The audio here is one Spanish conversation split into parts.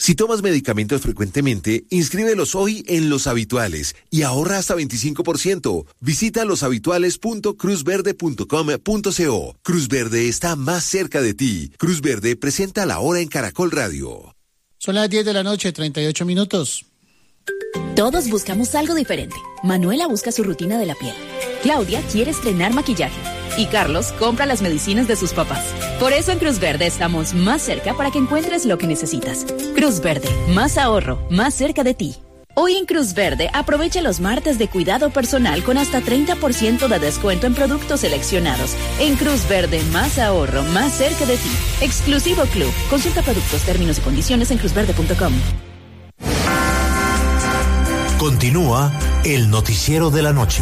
Si tomas medicamentos frecuentemente, inscríbelos hoy en Los Habituales y ahorra hasta 25%. Visita loshabituales.cruzverde.com.co. Cruz Verde está más cerca de ti. Cruz Verde presenta La Hora en Caracol Radio. Son las 10 de la noche, 38 minutos. Todos buscamos algo diferente. Manuela busca su rutina de la piel. Claudia quiere estrenar maquillaje. Y Carlos compra las medicinas de sus papás. Por eso en Cruz Verde estamos más cerca para que encuentres lo que necesitas. Cruz Verde, más ahorro, más cerca de ti. Hoy en Cruz Verde aprovecha los martes de cuidado personal con hasta 30% de descuento en productos seleccionados. En Cruz Verde, más ahorro, más cerca de ti. Exclusivo Club. Consulta productos, términos y condiciones en cruzverde.com. Continúa el noticiero de la noche.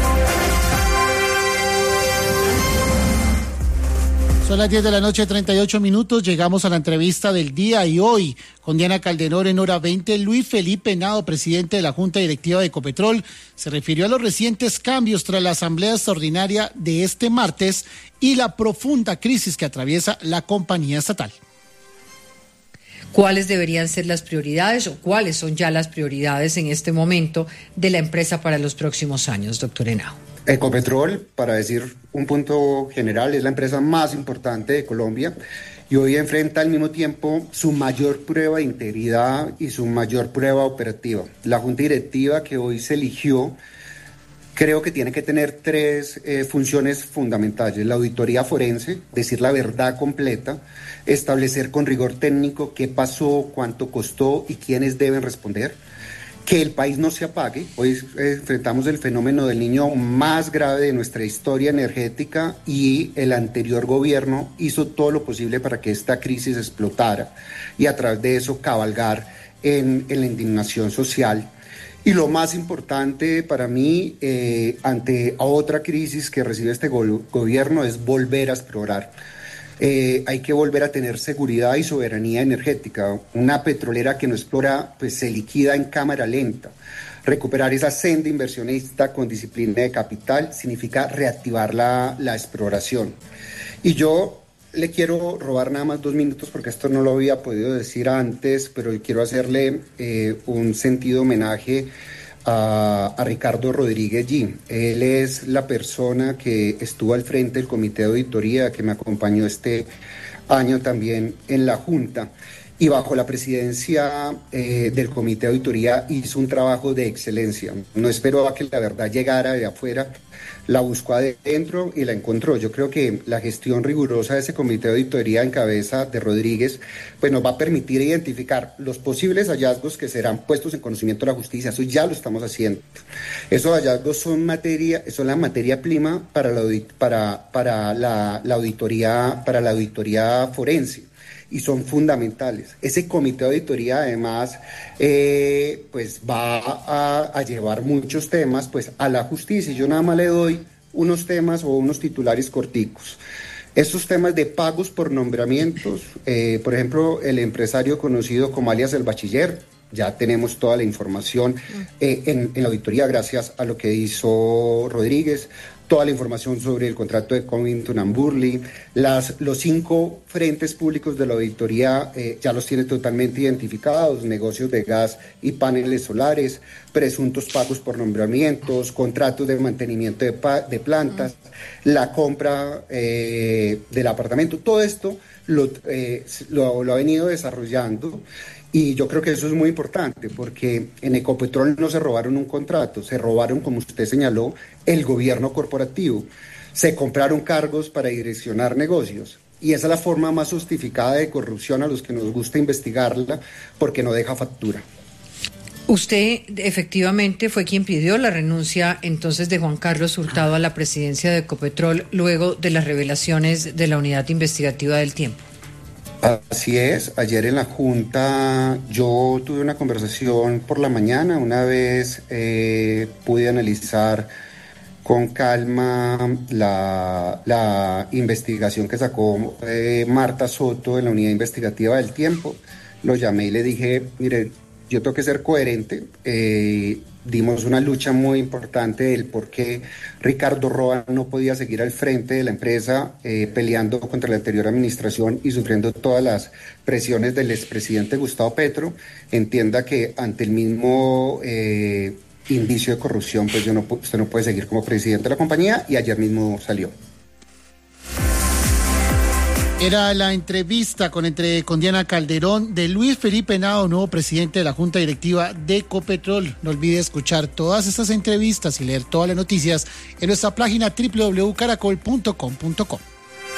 Son las 10 de la noche, 38 minutos. Llegamos a la entrevista del día y hoy con Diana Calderón en hora 20. Luis Felipe Henao, presidente de la Junta Directiva de Ecopetrol, se refirió a los recientes cambios tras la asamblea extraordinaria de este martes y la profunda crisis que atraviesa la compañía estatal. ¿Cuáles deberían ser las prioridades o cuáles son ya las prioridades en este momento de la empresa para los próximos años, doctor Henao? Ecopetrol, para decir un punto general, es la empresa más importante de Colombia y hoy enfrenta al mismo tiempo su mayor prueba de integridad y su mayor prueba operativa. La Junta Directiva que hoy se eligió creo que tiene que tener tres funciones fundamentales: la auditoría forense, decir la verdad completa, establecer con rigor técnico qué pasó, cuánto costó y quiénes deben responder. Que el país no se apague. Hoy enfrentamos el fenómeno del Niño más grave de nuestra historia energética y el anterior gobierno hizo todo lo posible para que esta crisis explotara y a través de eso cabalgar en la indignación social. Y lo más importante para mí, ante otra crisis que recibe este gobierno, es volver a explorar. Hay que volver a tener seguridad y soberanía energética. Una petrolera que no explora, pues se liquida en cámara lenta. Recuperar esa senda inversionista con disciplina de capital significa reactivar la exploración. Y yo le quiero robar nada más 2 minutos porque esto no lo había podido decir antes, pero quiero hacerle un sentido homenaje a Ricardo Rodríguez G. Él es la persona que estuvo al frente del comité de auditoría, que me acompañó este año también en la Junta, y bajo la presidencia del comité de auditoría hizo un trabajo de excelencia. No esperó a que la verdad llegara de afuera, la buscó adentro y la encontró. Yo creo que la gestión rigurosa de ese comité de auditoría en cabeza de Rodríguez pues nos va a permitir identificar los posibles hallazgos que serán puestos en conocimiento de la justicia. Eso ya lo estamos haciendo. Esos hallazgos son la materia prima para la auditoría forense y son fundamentales. Ese comité de auditoría además pues va a llevar muchos temas pues a la justicia. Yo nada más le doy unos temas o unos titulares corticos. Estos temas de pagos por nombramientos, por ejemplo, el empresario conocido como alias El Bachiller, ya tenemos toda la información en la auditoría gracias a lo que hizo Rodríguez. Toda la información sobre el contrato de Covington and Burley, los 5 frentes públicos de la auditoría ya los tiene totalmente identificados: negocios de gas y paneles solares, presuntos pagos por nombramientos, contratos de mantenimiento de plantas, la compra del apartamento. Todo esto lo ha venido desarrollando. Y yo creo que eso es muy importante porque en Ecopetrol no se robaron un contrato, se robaron, como usted señaló, el gobierno corporativo. Se compraron cargos para direccionar negocios y esa es la forma más justificada de corrupción a los que nos gusta investigarla porque no deja factura. Usted efectivamente fue quien pidió la renuncia entonces de Juan Carlos Hurtado a la presidencia de Ecopetrol luego de las revelaciones de la Unidad Investigativa del Tiempo. Así es, ayer en la Junta yo tuve una conversación por la mañana, una vez pude analizar con calma la investigación que sacó Marta Soto de la Unidad Investigativa del Tiempo. Lo llamé y le dije, mire, yo tengo que ser coherente, dimos una lucha muy importante del por qué Ricardo Roa no podía seguir al frente de la empresa peleando contra la anterior administración y sufriendo todas las presiones del expresidente Gustavo Petro. Entienda que ante el mismo indicio de corrupción, pues usted no puede seguir como presidente de la compañía, y ayer mismo salió. Era la entrevista con Diana Calderón de Luis Felipe Henao, nuevo presidente de la Junta Directiva de Ecopetrol. No olvide escuchar todas estas entrevistas y leer todas las noticias en nuestra página www.caracol.com.co.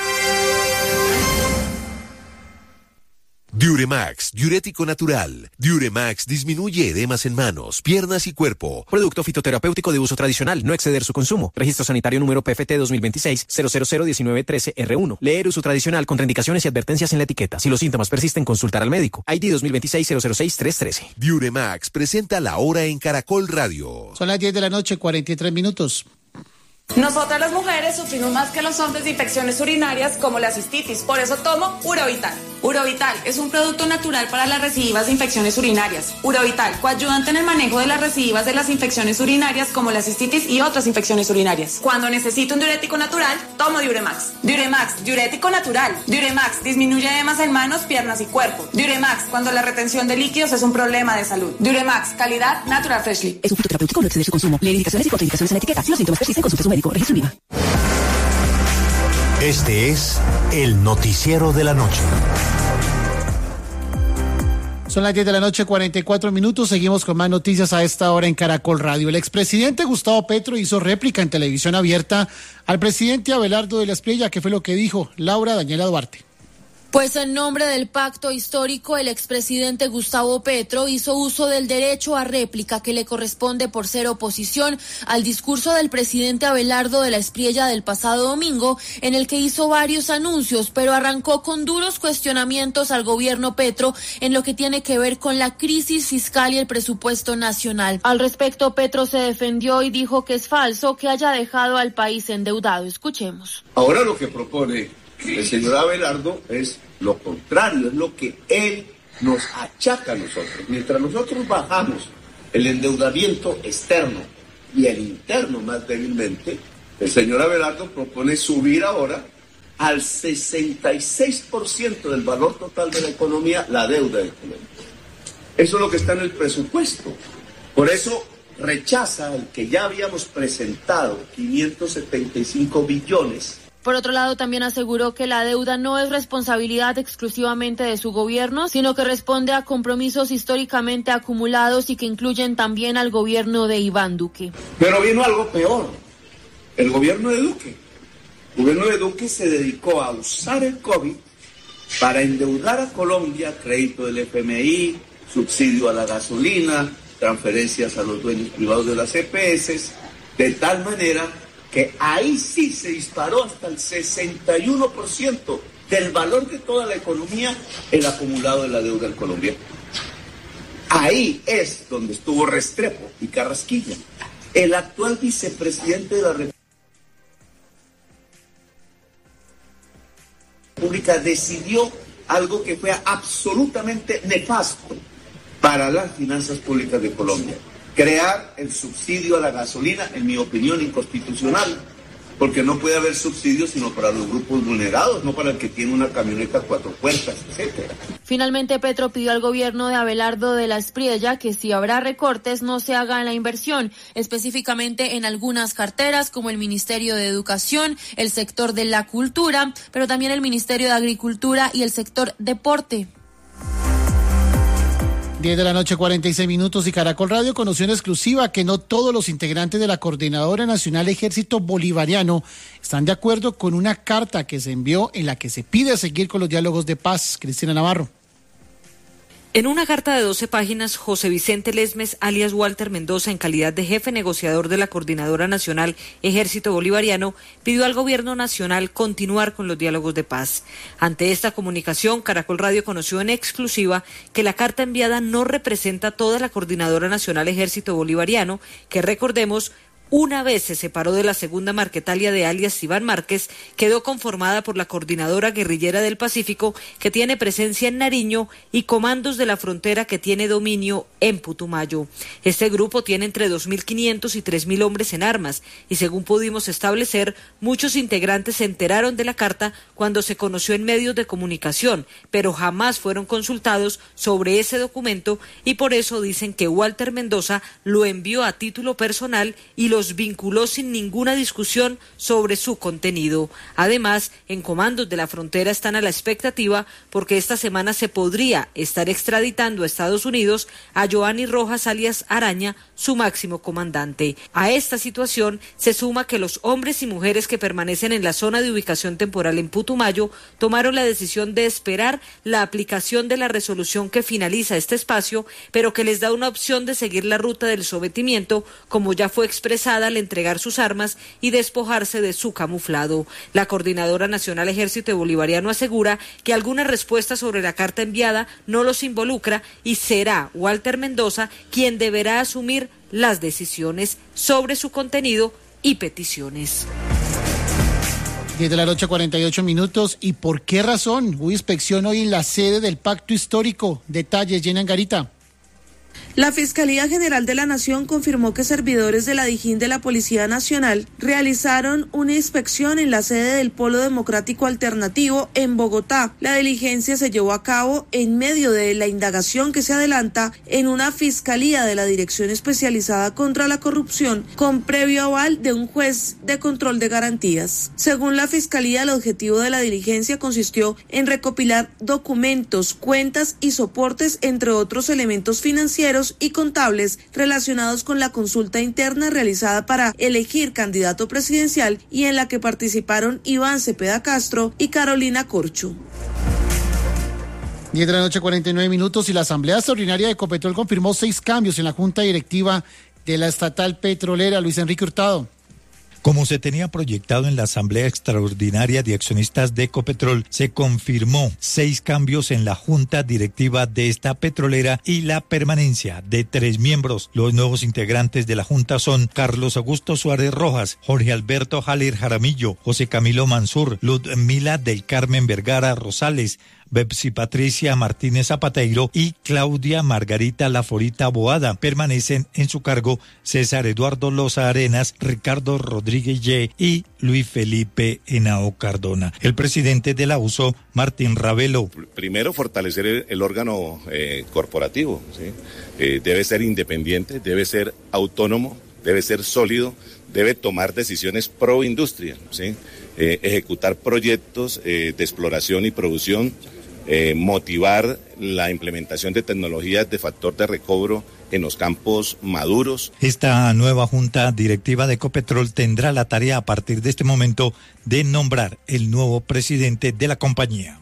Diuremax, diurético natural. Diuremax disminuye edemas en manos, piernas y cuerpo. Producto fitoterapéutico de uso tradicional, no exceder su consumo. Registro sanitario número PFT 2026-0001913R1. Leer uso tradicional, contraindicaciones y advertencias en la etiqueta. Si los síntomas persisten, consultar al médico. ID 2026-006-313. Diuremax presenta La Hora en Caracol Radio. Son las 10 de la noche, 43 minutos. Nosotras las mujeres sufrimos más que los hombres de infecciones urinarias como la cistitis, por eso tomo Urovital. Urovital es un producto natural para las recidivas de infecciones urinarias. Urovital, coayudante en el manejo de las recidivas de las infecciones urinarias como la cistitis y otras infecciones urinarias. Cuando necesito un diurético natural, tomo Diuremax. Diuremax, diurético natural. Diuremax disminuye edemas en manos, piernas y cuerpo. Diuremax, cuando la retención de líquidos es un problema de salud. Diuremax, calidad Natural Freshly. Es un fitoterapéutico, no exceder su consumo. Leer indicaciones y contraindicaciones en la etiqueta. Si los síntomas persisten, consulte a su médico. Registro IVA. Este es el noticiero de la noche. Son las 10 de la noche, 44 minutos. Seguimos con más noticias a esta hora en Caracol Radio. El expresidente Gustavo Petro hizo réplica en televisión abierta al presidente Abelardo de la Espriella. ¿Qué fue lo que dijo Laura Daniela Duarte? Pues en nombre del pacto histórico, el expresidente Gustavo Petro hizo uso del derecho a réplica que le corresponde por ser oposición al discurso del presidente Abelardo de la Espriella del pasado domingo, en el que hizo varios anuncios, pero arrancó con duros cuestionamientos al gobierno Petro en lo que tiene que ver con la crisis fiscal y el presupuesto nacional. Al respecto, Petro se defendió y dijo que es falso que haya dejado al país endeudado. Escuchemos. Ahora lo que propone el señor Abelardo es lo contrario, es lo que él nos achaca a nosotros. Mientras nosotros bajamos el endeudamiento externo y el interno más débilmente, el señor Abelardo propone subir ahora al 66% del valor total de la economía la deuda de Colombia. Eso es lo que está en el presupuesto. Por eso rechaza el que ya habíamos presentado, 575 billones. Por otro lado, también aseguró que la deuda no es responsabilidad exclusivamente de su gobierno, sino que responde a compromisos históricamente acumulados y que incluyen también al gobierno de Iván Duque. Pero vino algo peor, el gobierno de Duque. El gobierno de Duque se dedicó a usar el COVID para endeudar a Colombia, crédito del FMI, subsidio a la gasolina, transferencias a los dueños privados de las EPS, de tal manera que ahí sí se disparó hasta el 61% del valor de toda la economía el acumulado de la deuda en Colombia. Ahí es donde estuvo Restrepo y Carrasquilla. El actual vicepresidente de la República decidió algo que fue absolutamente nefasto para las finanzas públicas de Colombia. Crear el subsidio a la gasolina, en mi opinión, inconstitucional, porque no puede haber subsidio sino para los grupos vulnerados, no para el que tiene una camioneta 4 puertas, etcétera. Finalmente, Petro pidió al gobierno de Abelardo de la Espriella que si habrá recortes no se haga en la inversión, específicamente en algunas carteras como el Ministerio de Educación, el sector de la cultura, pero también el Ministerio de Agricultura y el sector deporte. 10 de la noche, 46 minutos, y Caracol Radio conoció en exclusiva que no todos los integrantes de la Coordinadora Nacional Ejército Bolivariano están de acuerdo con una carta que se envió en la que se pide seguir con los diálogos de paz. Cristina Navarro. En una carta de 12 páginas, José Vicente Lesmes, alias Walter Mendoza, en calidad de jefe negociador de la Coordinadora Nacional Ejército Bolivariano, pidió al gobierno nacional continuar con los diálogos de paz. Ante esta comunicación, Caracol Radio conoció en exclusiva que la carta enviada no representa toda la Coordinadora Nacional Ejército Bolivariano, que recordemos una vez se separó de la segunda Marquetalia de alias Iván Márquez, quedó conformada por la Coordinadora Guerrillera del Pacífico, que tiene presencia en Nariño, y Comandos de la Frontera, que tiene dominio en Putumayo. Este grupo tiene entre 2.500 y 3.000 hombres en armas, y según pudimos establecer, muchos integrantes se enteraron de la carta cuando se conoció en medios de comunicación, pero jamás fueron consultados sobre ese documento, y por eso dicen que Walter Mendoza lo envió a título personal y los vinculó sin ninguna discusión sobre su contenido. Además, en Comandos de la Frontera están a la expectativa porque esta semana se podría estar extraditando a Estados Unidos a Joanny Rojas alias Araña, su máximo comandante. A esta situación se suma que los hombres y mujeres que permanecen en la zona de ubicación temporal en Putumayo tomaron la decisión de esperar la aplicación de la resolución que finaliza este espacio, pero que les da una opción de seguir la ruta del sometimiento, como ya fue expresada al entregar sus armas y despojarse de su camuflado. La Coordinadora Nacional Ejército Bolivariano asegura que alguna respuesta sobre la carta enviada no los involucra y será Walter Mendoza quien deberá asumir las decisiones sobre su contenido y peticiones. 10 de la noche, 48 minutos. ¿Y por qué razón hubo inspección hoy en la sede del Pacto Histórico? Detalles, Jenny Angarita. La Fiscalía General de la Nación confirmó que servidores de la Dijín de la Policía Nacional realizaron una inspección en la sede del Polo Democrático Alternativo en Bogotá. La diligencia se llevó a cabo en medio de la indagación que se adelanta en una fiscalía de la Dirección Especializada contra la Corrupción con previo aval de un juez de control de garantías. Según la Fiscalía, el objetivo de la diligencia consistió en recopilar documentos, cuentas y soportes, entre otros elementos financieros y contables relacionados con la consulta interna realizada para elegir candidato presidencial y en la que participaron Iván Cepeda Castro y Carolina Corcho. 10 de la noche, 49 minutos, y la Asamblea Extraordinaria de Ecopetrol confirmó 6 cambios en la Junta Directiva de la estatal petrolera. Luis Enrique Hurtado. Como se tenía proyectado en la Asamblea Extraordinaria de Accionistas de Ecopetrol, se confirmó 6 cambios en la Junta Directiva de esta petrolera y la permanencia de 3 miembros. Los nuevos integrantes de la Junta son Carlos Augusto Suárez Rojas, Jorge Alberto Jaler Jaramillo, José Camilo Mansur, Ludmila del Carmen Vergara Rosales, Bepsi Patricia Martínez Zapateiro y Claudia Margarita Laforita Boada. Permanecen en su cargo César Eduardo Loza Arenas, Ricardo Rodríguez Ye y Luis Felipe Henao Cardona. El presidente de la USO, Martín Ravelo. Primero, fortalecer el órgano corporativo, ¿sí? Debe ser independiente, debe ser autónomo, debe ser sólido, debe tomar decisiones pro industria, ¿sí? Ejecutar proyectos de exploración y producción, motivar la implementación de tecnologías de factor de recobro en los campos maduros. Esta nueva Junta Directiva de Ecopetrol tendrá la tarea a partir de este momento de nombrar el nuevo presidente de la compañía.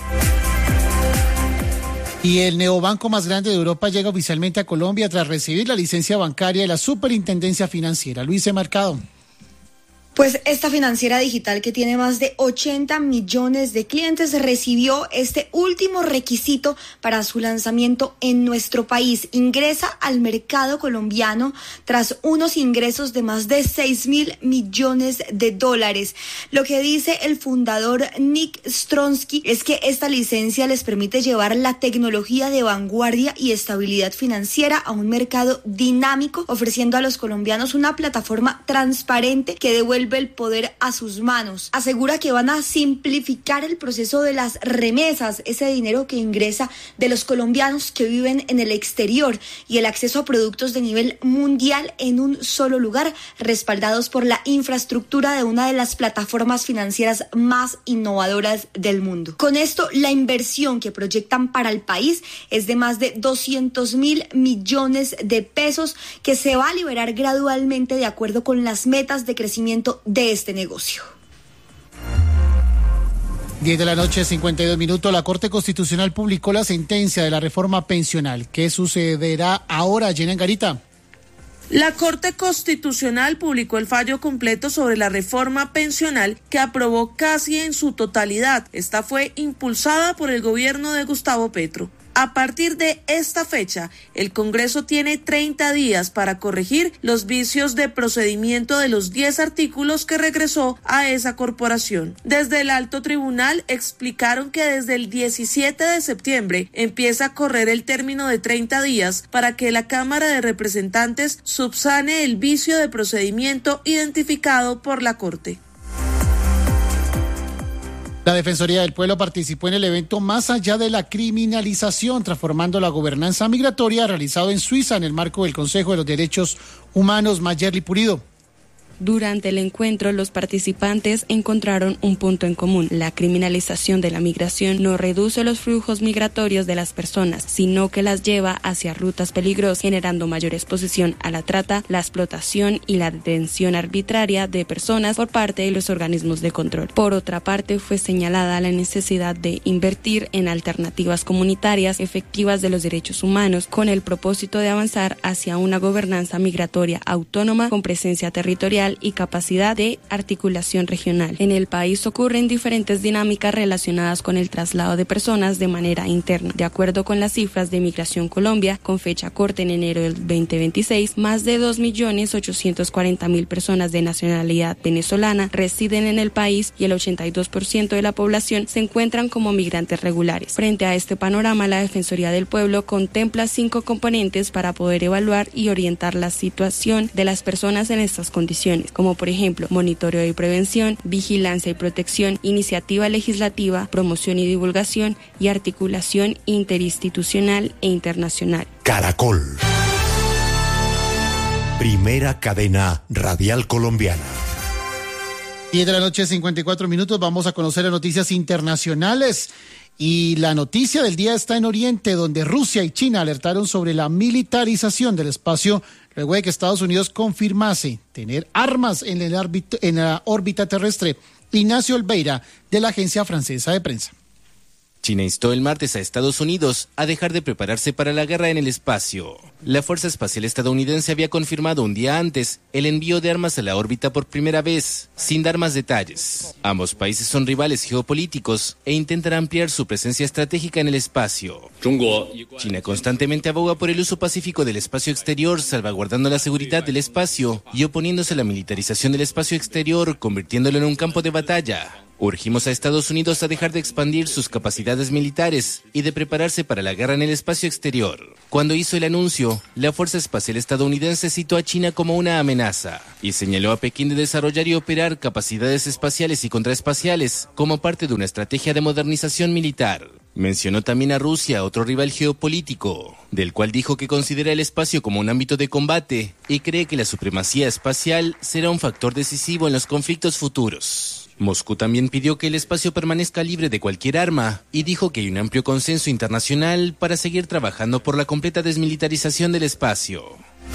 Y el neobanco más grande de Europa llega oficialmente a Colombia tras recibir la licencia bancaria de la Superintendencia Financiera. Luis Mercado. Pues esta financiera digital, que tiene más de 80 millones de clientes, recibió este último requisito para su lanzamiento en nuestro país. Ingresa al mercado colombiano tras unos ingresos de más de 6.000 millones de dólares. Lo que dice el fundador Nick Stronsky es que esta licencia les permite llevar la tecnología de vanguardia y estabilidad financiera a un mercado dinámico, ofreciendo a los colombianos una plataforma transparente que devuelve el poder a sus manos. Asegura que van a simplificar el proceso de las remesas, ese dinero que ingresa de los colombianos que viven en el exterior, y el acceso a productos de nivel mundial en un solo lugar, respaldados por la infraestructura de una de las plataformas financieras más innovadoras del mundo. Con esto, la inversión que proyectan para el país es de más de 200.000 millones de pesos, que se va a liberar gradualmente de acuerdo con las metas de crecimiento de este negocio. 10 de la noche, 52 minutos. La Corte Constitucional publicó la sentencia de la reforma pensional. ¿Qué sucederá ahora, Jenny Angarita? La Corte Constitucional publicó el fallo completo sobre la reforma pensional, que aprobó casi en su totalidad. Esta fue impulsada por el gobierno de Gustavo Petro. A partir de esta fecha, el Congreso tiene 30 días para corregir los vicios de procedimiento de los 10 artículos que regresó a esa corporación. Desde el alto tribunal explicaron que desde el 17 de septiembre empieza a correr el término de 30 días para que la Cámara de Representantes subsane el vicio de procedimiento identificado por la Corte. La Defensoría del Pueblo participó en el evento Más allá de la criminalización, transformando la gobernanza migratoria, realizado en Suiza en el marco del Consejo de los Derechos Humanos. Mayerly Purido. Durante el encuentro, los participantes encontraron un punto en común. La criminalización de la migración no reduce los flujos migratorios de las personas, sino que las lleva hacia rutas peligrosas, generando mayor exposición a la trata, la explotación y la detención arbitraria de personas por parte de los organismos de control. Por otra parte, fue señalada la necesidad de invertir en alternativas comunitarias efectivas de los derechos humanos, con el propósito de avanzar hacia una gobernanza migratoria autónoma con presencia territorial y capacidad de articulación regional. En el país ocurren diferentes dinámicas relacionadas con el traslado de personas de manera interna. De acuerdo con las cifras de Migración Colombia, con fecha corta en enero del 2026, más de 2.840.000 personas de nacionalidad venezolana residen en el país y el 82% de la población se encuentran como migrantes regulares. Frente a este panorama, la Defensoría del Pueblo contempla 5 componentes para poder evaluar y orientar la situación de las personas en estas condiciones, como por ejemplo monitoreo y prevención, vigilancia y protección, iniciativa legislativa, promoción y divulgación y articulación interinstitucional e internacional. Caracol. Primera cadena radial colombiana. 10 de la noche, 54 minutos. Vamos a conocer las noticias internacionales. Y la noticia del día está en Oriente, donde Rusia y China alertaron sobre la militarización del espacio luego de que Estados Unidos confirmase tener armas en la órbita terrestre. Ignacio Olveira, de la agencia francesa de prensa. China instó el martes a Estados Unidos a dejar de prepararse para la guerra en el espacio. La Fuerza Espacial Estadounidense había confirmado un día antes el envío de armas a la órbita por primera vez, sin dar más detalles. Ambos países son rivales geopolíticos e intentan ampliar su presencia estratégica en el espacio. China constantemente aboga por el uso pacífico del espacio exterior, salvaguardando la seguridad del espacio y oponiéndose a la militarización del espacio exterior, convirtiéndolo en un campo de batalla. Urgimos a Estados Unidos a dejar de expandir sus capacidades militares y de prepararse para la guerra en el espacio exterior. Cuando hizo el anuncio, la Fuerza Espacial Estadounidense citó a China como una amenaza y señaló a Pekín de desarrollar y operar capacidades espaciales y contraespaciales como parte de una estrategia de modernización militar. Mencionó también a Rusia, otro rival geopolítico, del cual dijo que considera el espacio como un ámbito de combate y cree que la supremacía espacial será un factor decisivo en los conflictos futuros. Moscú también pidió que el espacio permanezca libre de cualquier arma y dijo que hay un amplio consenso internacional para seguir trabajando por la completa desmilitarización del espacio.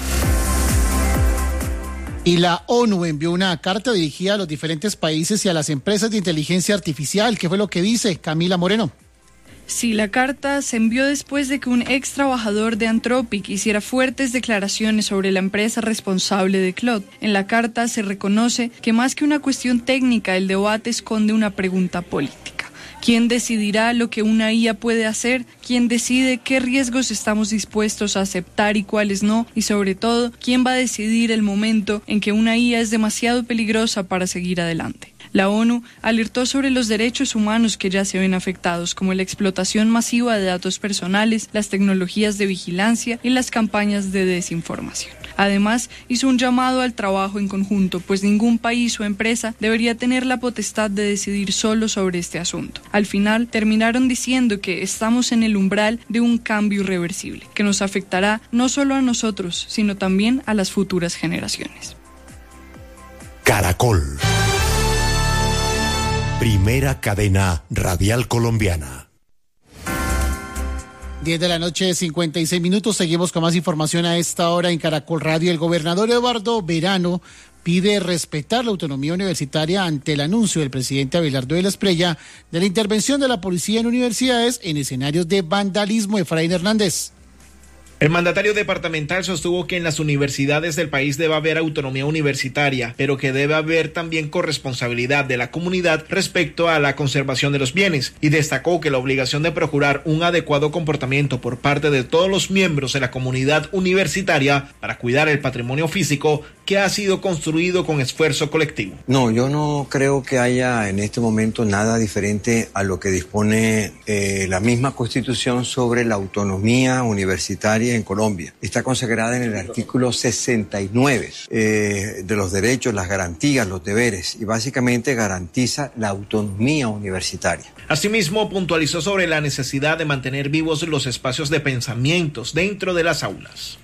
Y la ONU envió una carta dirigida a los diferentes países y a las empresas de inteligencia artificial. ¿Qué fue lo que dice Camila Moreno? Sí, la carta se envió después de que un ex trabajador de Anthropic hiciera fuertes declaraciones sobre la empresa responsable de Claude. En la carta se reconoce que más que una cuestión técnica, el debate esconde una pregunta política. ¿Quién decidirá lo que una IA puede hacer? ¿Quién decide qué riesgos estamos dispuestos a aceptar y cuáles no? Y sobre todo, ¿quién va a decidir el momento en que una IA es demasiado peligrosa para seguir adelante? La ONU alertó sobre los derechos humanos que ya se ven afectados, como la explotación masiva de datos personales, las tecnologías de vigilancia y las campañas de desinformación. Además, hizo un llamado al trabajo en conjunto, pues ningún país o empresa debería tener la potestad de decidir solo sobre este asunto. Al final, terminaron diciendo que estamos en el umbral de un cambio irreversible, que nos afectará no solo a nosotros, sino también a las futuras generaciones. Caracol. Primera cadena radial colombiana. 10 de la noche, 56 minutos. Seguimos con más información a esta hora en Caracol Radio. El gobernador Eduardo Verano pide respetar la autonomía universitaria ante el anuncio del presidente Abelardo de la Espriella de la intervención de la policía en universidades en escenarios de vandalismo. Efraín Hernández. El mandatario departamental sostuvo que en las universidades del país debe haber autonomía universitaria, pero que debe haber también corresponsabilidad de la comunidad respecto a la conservación de los bienes, y destacó que la obligación de procurar un adecuado comportamiento por parte de todos los miembros de la comunidad universitaria para cuidar el patrimonio físico que ha sido construido con esfuerzo colectivo. No, yo no creo que haya en este momento nada diferente a lo que dispone la misma Constitución sobre la autonomía universitaria en Colombia. Está consagrada en el artículo 69 de los derechos, las garantías, los deberes, y básicamente garantiza la autonomía universitaria. Asimismo, puntualizó sobre la necesidad de mantener vivos los espacios de pensamientos dentro de las aulas.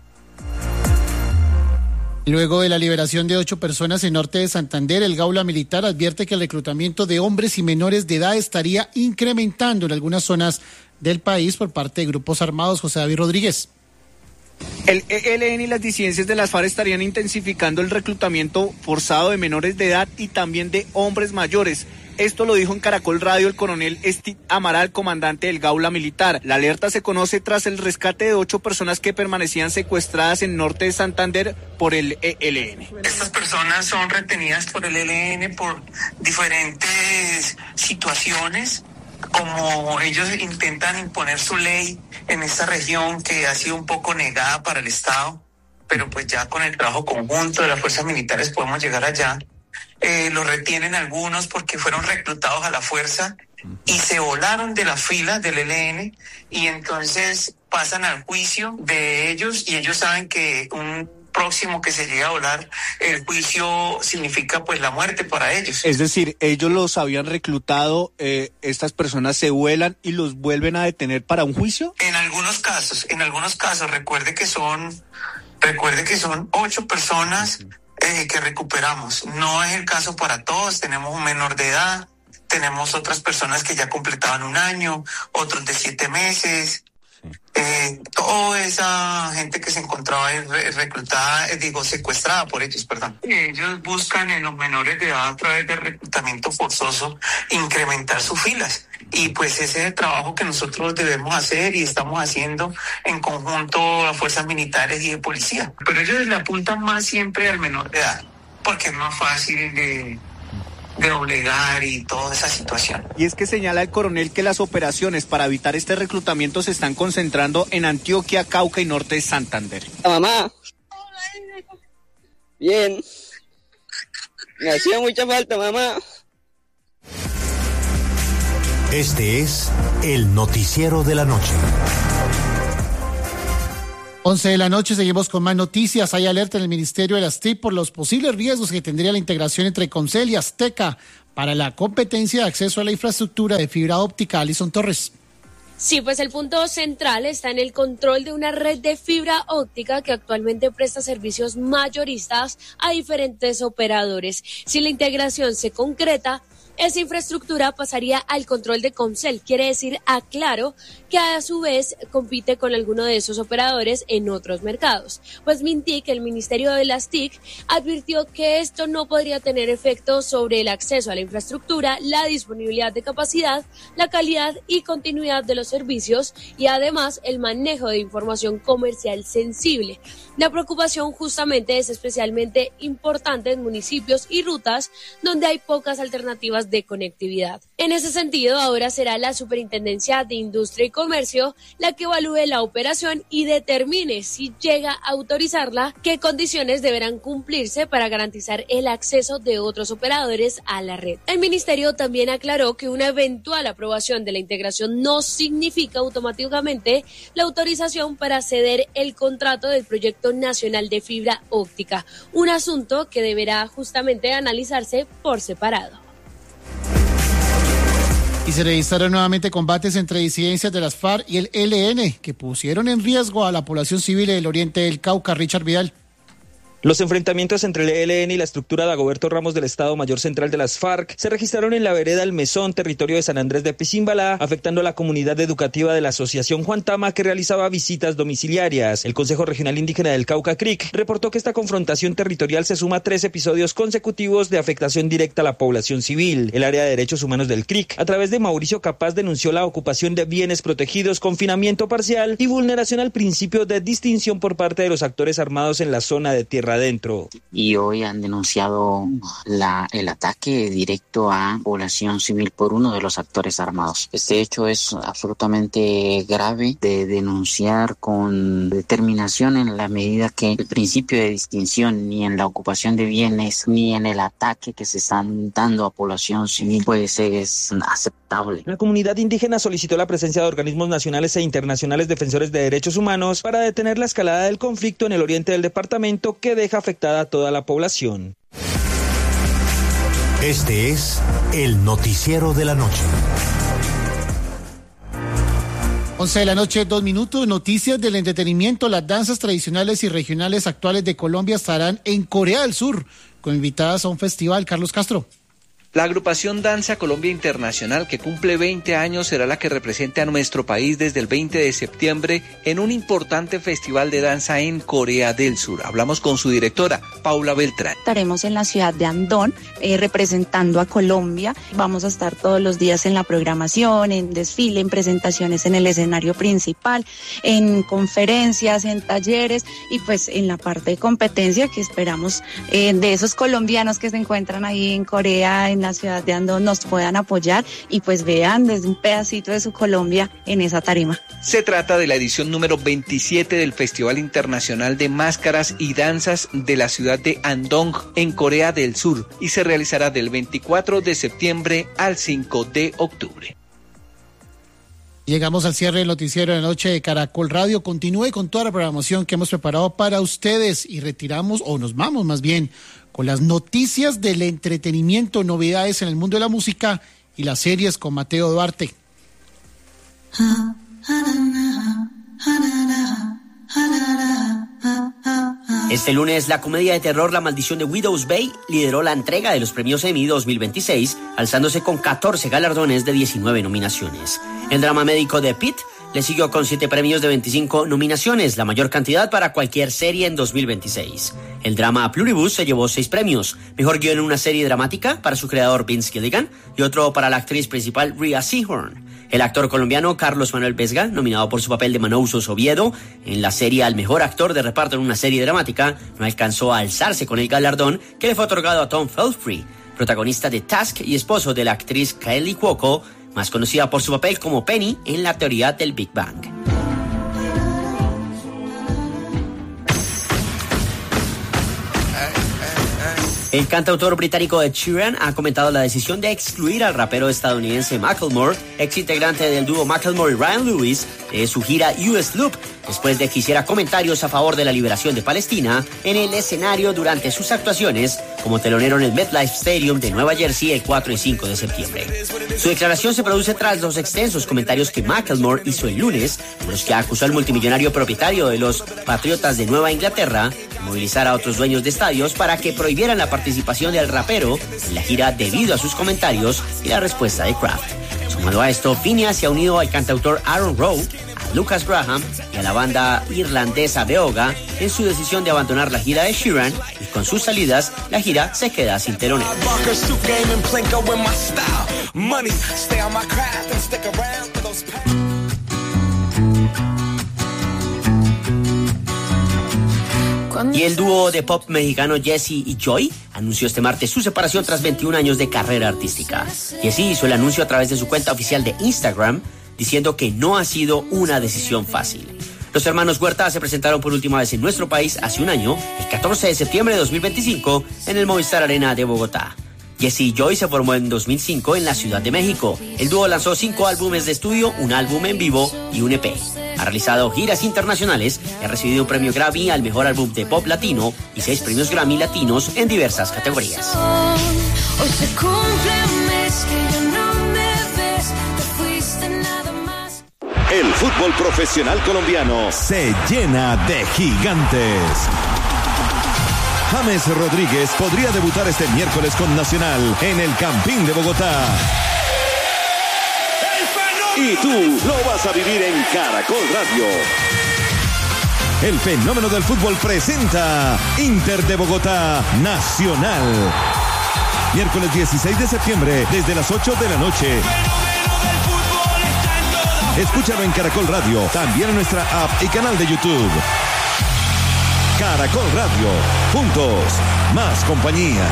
Luego de la liberación de 8 personas en norte de Santander, el Gaula Militar advierte que el reclutamiento de hombres y menores de edad estaría incrementando en algunas zonas del país por parte de grupos armados. José David Rodríguez. El ELN y las disidencias de las FARC estarían intensificando el reclutamiento forzado de menores de edad y también de hombres mayores. Esto lo dijo en Caracol Radio el coronel Steve Amaral, comandante del Gaula Militar. La alerta se conoce tras el rescate de 8 personas que permanecían secuestradas en norte de Santander por el ELN. Estas personas son retenidas por el ELN por diferentes situaciones, como ellos intentan imponer su ley en esta región que ha sido un poco negada para el Estado, pero pues ya con el trabajo conjunto de las fuerzas militares podemos llegar allá. Los retienen algunos porque fueron reclutados a la fuerza y se volaron de las filas del ELN, y entonces pasan al juicio de ellos, y ellos saben que un próximo que se llega a volar, el juicio significa pues la muerte para ellos. Es decir, ellos los habían reclutado, estas personas se vuelan y los vuelven a detener para un juicio. En algunos casos, recuerde que son 8 personas que recuperamos. No es el caso para todos, tenemos un menor de edad, tenemos otras personas que ya completaban 1 año, otros de 7 meses. Toda esa gente que se encontraba reclutada, secuestrada por ellos, perdón. Ellos buscan en los menores de edad, a través del reclutamiento forzoso, incrementar sus filas. Y pues ese es el trabajo que nosotros debemos hacer y estamos haciendo en conjunto a fuerzas militares y de policía. Pero ellos le apuntan más siempre al menor de edad, porque es más fácil de doblegar y toda esa situación. Y es que señala el coronel que las operaciones para evitar este reclutamiento se están concentrando en Antioquia, Cauca y norte de Santander. Mamá. Bien. Me hacía mucha falta, mamá. Este es el noticiero de la noche. 11 de la noche, seguimos con más noticias. Hay alerta en el Ministerio de las TIC por los posibles riesgos que tendría la integración entre Comcel y Azteca para la competencia de acceso a la infraestructura de fibra óptica. Alison Torres. Sí, pues el punto central está en el control de una red de fibra óptica que actualmente presta servicios mayoristas a diferentes operadores. Si la integración se concreta, esa infraestructura pasaría al control de Comcel, quiere decir a Claro, que a su vez compite con alguno de esos operadores en otros mercados. Pues Mintic, el Ministerio de las TIC, advirtió que esto no podría tener efecto sobre el acceso a la infraestructura, la disponibilidad de capacidad, la calidad y continuidad de los servicios y además el manejo de información comercial sensible. La preocupación justamente es especialmente importante en municipios y rutas donde hay pocas alternativas de conectividad. En ese sentido, ahora será la Superintendencia de Industria y Comercio la que evalúe la operación y determine, si llega a autorizarla, qué condiciones deberán cumplirse para garantizar el acceso de otros operadores a la red. El ministerio también aclaró que una eventual aprobación de la integración no significa automáticamente la autorización para ceder el contrato del Proyecto Nacional de Fibra Óptica, un asunto que deberá justamente analizarse por separado. Y se registraron nuevamente combates entre disidencias de las FARC y el ELN, que pusieron en riesgo a la población civil del oriente del Cauca. Richard Vidal. Los enfrentamientos entre el ELN y la estructura de Dagoberto Ramos del Estado Mayor Central de las FARC se registraron en la vereda El Mesón, territorio de San Andrés de Picimbalá, afectando a la comunidad educativa de la Asociación Juan Tama, que realizaba visitas domiciliarias. El Consejo Regional Indígena del Cauca, CRIC, reportó que esta confrontación territorial se suma a 3 episodios consecutivos de afectación directa a la población civil. El área de derechos humanos del CRIC, a través de Mauricio Capaz, denunció la ocupación de bienes protegidos, confinamiento parcial y vulneración al principio de distinción por parte de los actores armados en la zona de tierra adentro. Y hoy han denunciado el ataque directo a población civil por uno de los actores armados. Este hecho es absolutamente grave de denunciar con determinación, en la medida que el principio de distinción ni en la ocupación de bienes ni en el ataque que se están dando a población civil pues es aceptable. La comunidad indígena solicitó la presencia de organismos nacionales e internacionales defensores de derechos humanos para detener la escalada del conflicto en el oriente del departamento, que deja afectada a toda la población. Este es el noticiero de la noche. 11 de la noche, 2 minutos. Noticias del entretenimiento. Las danzas tradicionales y regionales actuales de Colombia estarán en Corea del Sur, con invitadas a un festival. Carlos Castro. La agrupación Danza Colombia Internacional, que cumple 20 años, será la que represente a nuestro país desde el 20 de septiembre en un importante festival de danza en Corea del Sur. Hablamos con su directora, Paula Beltrán. Estaremos en la ciudad de Andón representando a Colombia. Vamos a estar todos los días en la programación, en desfile, en presentaciones en el escenario principal, en conferencias, en talleres y pues en la parte de competencia que esperamos de esos colombianos que se encuentran ahí en Corea, en la ciudad de Andón, nos puedan apoyar y pues vean desde un pedacito de su Colombia en esa tarima. Se trata de la edición número 27 del Festival Internacional de Máscaras y Danzas de la ciudad de Andong en Corea del Sur y se realizará del 24 de septiembre al 5 de octubre. Llegamos al cierre del noticiero de la noche de Caracol Radio. Continúe con toda la programación que hemos preparado para ustedes y retiramos, o nos vamos más bien, con las noticias del entretenimiento, novedades en el mundo de la música y las series con Mateo Duarte. Este lunes, la comedia de terror La Maldición de Widow's Bay lideró la entrega de los premios Emmy 2026, alzándose con 14 galardones de 19 nominaciones. El drama médico de Pitt le siguió con 7 premios de 25 nominaciones, la mayor cantidad para cualquier serie en 2026. El drama Pluribus se llevó 6 premios, mejor guión en una serie dramática para su creador Vince Gilligan y otro para la actriz principal Rhea Seehorn. El actor colombiano Carlos Manuel Vesga, nominado por su papel de Manousos Oviedo en la serie al mejor actor de reparto en una serie dramática, no alcanzó a alzarse con el galardón que le fue otorgado a Tom Felfrey, protagonista de Task y esposo de la actriz Kylie Cuoco, más conocida por su papel como Penny en La Teoría del Big Bang. El cantautor británico Ed Sheeran ha comentado la decisión de excluir al rapero estadounidense Macklemore, ex integrante del dúo Macklemore y Ryan Lewis, de su gira US Loop, después de que hiciera comentarios a favor de la liberación de Palestina en el escenario durante sus actuaciones como telonero en el MetLife Stadium de Nueva Jersey el 4 y 5 de septiembre. Su declaración se produce tras los extensos comentarios que Macklemore hizo el lunes, en los que acusó al multimillonario propietario de los Patriotas de Nueva Inglaterra de movilizar a otros dueños de estadios para que prohibieran la participación del rapero en la gira debido a sus comentarios y la respuesta de Kraft. Sumado a esto, Phineas se ha unido al cantautor Aaron Rowe, a Lucas Graham y a la banda irlandesa Beoga en su decisión de abandonar la gira de Sheeran, y con sus salidas, la gira se queda sin telonero. Y el dúo de pop mexicano Jesse y Joy anunció este martes su separación tras 21 años de carrera artística. Jesse hizo el anuncio a través de su cuenta oficial de Instagram, diciendo que no ha sido una decisión fácil. Los hermanos Huerta se presentaron por última vez en nuestro país hace un año, el 14 de septiembre de 2025, en el Movistar Arena de Bogotá. Jesse y Joy se formó en 2005 en la Ciudad de México. El dúo lanzó 5 álbumes de estudio, un álbum en vivo y un EP. Ha realizado giras internacionales y ha recibido un premio Grammy al mejor álbum de pop latino y 6 premios Grammy latinos en diversas categorías. Hoy se cumple un mes que ya no me ves, te fuiste nada más. El fútbol profesional colombiano se llena de gigantes. James Rodríguez podría debutar este miércoles con Nacional en el Campín de Bogotá. Y tú lo vas a vivir en Caracol Radio. El fenómeno del fútbol presenta Inter de Bogotá Nacional. Miércoles 16 de septiembre desde las 8 de la noche. Escúchalo en Caracol Radio, también en nuestra app y canal de YouTube. Caracol Radio, juntos, más compañía.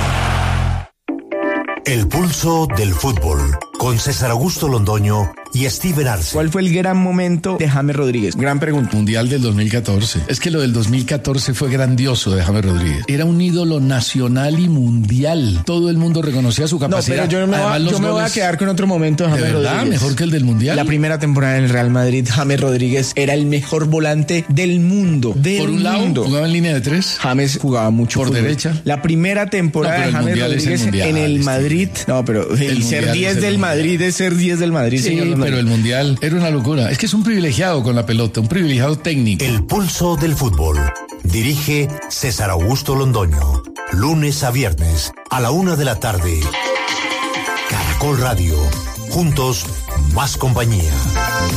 El pulso del fútbol, con César Augusto Londoño y Steven Arce. ¿Cuál fue el gran momento de James Rodríguez? Gran pregunta. Mundial del 2014. Es que lo del 2014 fue grandioso de James Rodríguez. Era un ídolo nacional y mundial. Todo el mundo reconocía su capacidad. No, pero yo me voy a quedar con otro momento de James Rodríguez. ¿Verdad? ¿Mejor que el del Mundial? La primera temporada en el Real Madrid, James Rodríguez era el mejor volante del mundo. Por un lado, jugaba en línea de 3. James jugaba mucho por fútbol. Derecha. La primera temporada de James Rodríguez en el Madrid. No, pero ser 10 del Madrid es ser 10 del Madrid, sí, señor. Pero el Mundial era una locura. Es que es un privilegiado con la pelota, un privilegiado técnico. El pulso del fútbol. Dirige César Augusto Londoño. Lunes a viernes a la 1 de la tarde. Caracol Radio. Juntos, más compañía.